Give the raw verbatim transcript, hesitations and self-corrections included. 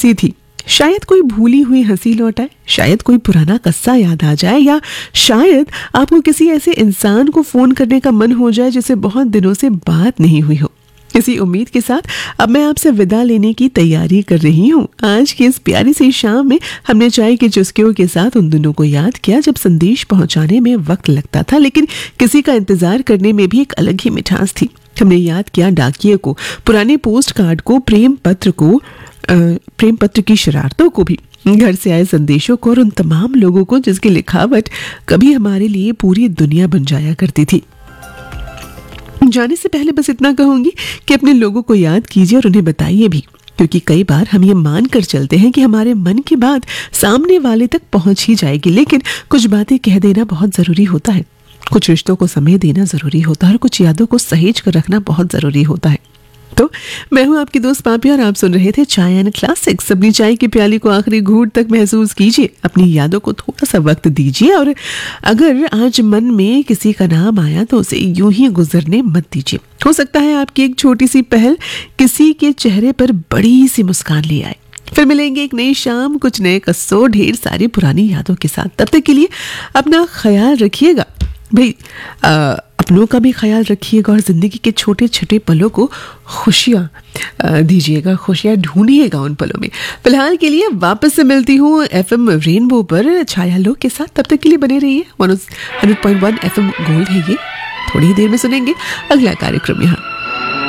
सी थी। शायद कोई भूली हुई हंसी लौट आए, शायद कोई पुराना किस्सा याद आ जाए, या शायद आपको किसी ऐसे इंसान को फोन करने का मन हो जाए जिसे बहुत दिनों से बात नहीं हुई हो। इसी उम्मीद के साथ अब मैं आपसे विदा लेने की तैयारी कर रही हूँ। आज की इस प्यारी सी शाम में हमने चाय की चुस्कियों के साथ उन दिनों को याद किया जब संदेश पहुंचाने में वक्त लगता था, लेकिन किसी का इंतजार करने में भी एक अलग ही मिठास थी। हमने याद किया डाकिये को, पुराने पोस्ट कार्ड को, प्रेम पत्र को, प्रेम पत्र की शरारतों को भी, घर से आए संदेशों को, और उन तमाम लोगों को जिसकी लिखावट कभी हमारे लिए पूरी दुनिया बन जाया करती थी। जाने से पहले बस इतना कहूंगी कि अपने लोगों को याद कीजिए और उन्हें बताइए भी, क्योंकि कई बार हम ये मान कर चलते हैं कि हमारे मन की बात सामने वाले तक पहुंच ही जाएगी, लेकिन कुछ बातें कह देना बहुत जरूरी होता है, कुछ रिश्तों को समय देना जरूरी होता है, और कुछ यादों को सहेज कर रखना बहुत जरूरी होता है। तो मैं हूं आपकी दोस्त पापी और आप सुन रहे थे चाय एंड क्लासिक्स। अपनी चाय की प्याली को आखिरी घूंट तक महसूस कीजिए, अपनी यादों को थोड़ा सा वक्त दीजिए, और अगर आज मन में किसी का नाम आया तो उसे यूं ही गुजरने मत दीजिए। हो सकता है आपकी एक छोटी सी पहल किसी के चेहरे पर बड़ी सी मुस्कान ले आए। फिर मिलेंगे एक नई शाम, कुछ नए किस्सों, ढेर सारी पुरानी यादों के साथ। तब तक के लिए अपना ख्याल रखिएगा भाई, आ, अपनों का भी ख्याल रखिएगा, और जिंदगी के छोटे छोटे पलों को खुशियाँ दीजिएगा, खुशियाँ ढूंढिएगा उन पलों में। फिलहाल के लिए वापस से मिलती हूँ एफएम रेनबो पर छाया लोग के साथ। तब तक के लिए बने रहिए। Hundred point one FM gold है ये। थोड़ी ही देर में सुनेंगे अगला कार्यक्रम यहाँ।